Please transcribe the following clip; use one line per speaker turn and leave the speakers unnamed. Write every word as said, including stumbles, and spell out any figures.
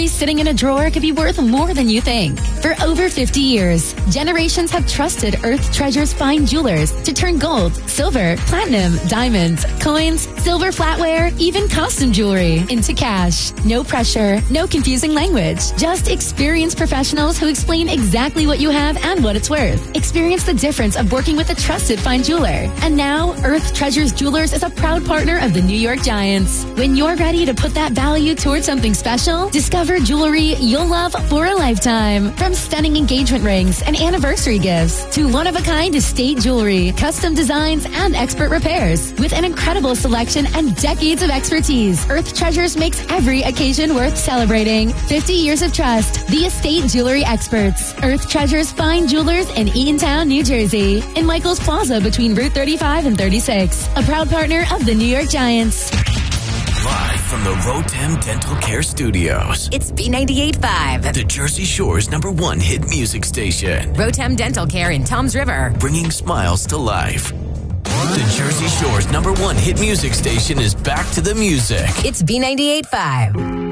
sitting in a drawer could be worth more than you think. For over fifty years, generations have trusted Earth Treasures Fine Jewelers to turn gold, silver, platinum, diamonds, coins, silver flatware, even costume jewelry into cash. No pressure, no confusing language. Just experienced professionals who explain exactly what you have and what it's worth. Experience the difference of working with a trusted fine jeweler. And now, Earth Treasures Jewelers is a proud partner of the New York Giants. When you're ready to put that value towards something special, discover jewelry you'll love for a lifetime. From stunning engagement rings and anniversary gifts to one-of-a-kind estate jewelry, custom designs, and expert repairs. With an incredible selection and decades of expertise, Earth Treasures makes every occasion worth celebrating. fifty years of trust. The estate jewelry experts. Earth Treasures Fine Jewelers in Eatontown, New Jersey. In Michaels Plaza between Route thirty-five and thirty-six. A proud partner of the New York Giants.
Live from the Rotem Dental Care Studios.
It's B ninety-eight point five.
The Jersey Shore's number one hit music station.
Rotem Dental Care in Toms River.
Bringing smiles to life. The Jersey Shore's number one hit music station is back to the music.
It's B ninety-eight point five.